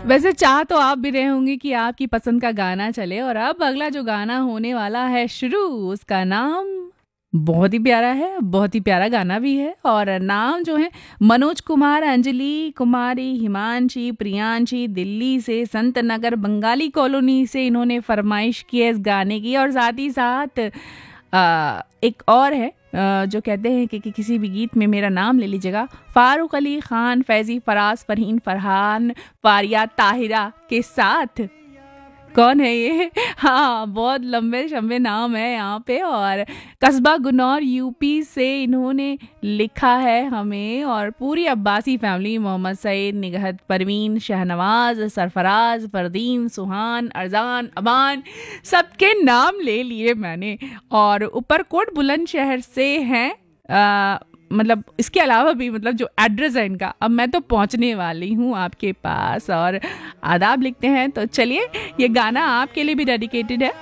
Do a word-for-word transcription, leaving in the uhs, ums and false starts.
वैसे चाह तो आप भी रहे होंगे कि आपकी पसंद का गाना चले, और अब अगला जो गाना होने वाला है शुरू, उसका नाम बहुत ही प्यारा है, बहुत ही प्यारा गाना भी है। और नाम जो है मनोज कुमार, अंजलि कुमारी, हिमांशी, प्रियांशी, दिल्ली से, संत नगर बंगाली कॉलोनी से इन्होंने फरमाइश की है इस गाने की। और साथ ही साथ आ, एक और है आ, जो कहते हैं कि, कि किसी भी गीत में मेरा नाम ले लीजिएगा। फारूक अली खान, फैजी, फराज, फरहीन, फरहान, फारिया, ताहिरा के साथ कौन है ये? हाँ, बहुत लंबे शंबे नाम है यहाँ पे। और कस्बा गुनौर यूपी से इन्होंने लिखा है हमें। और पूरी अब्बासी फैमिली, मोहम्मद सईद, निगहत, परवीन, शहनवाज, सरफराज, फरदीन, सुहान, अरजान, अमान, सबके नाम ले लिए मैंने। और ऊपरकोट बुलंदशहर से हैं, आ, मतलब इसके अलावा भी, मतलब जो एड्रेस है इनका, अब मैं तो पहुंचने वाली हूँ आपके पास और आदाब लिखते हैं। तो चलिए, ये गाना आपके लिए भी डेडिकेटेड है।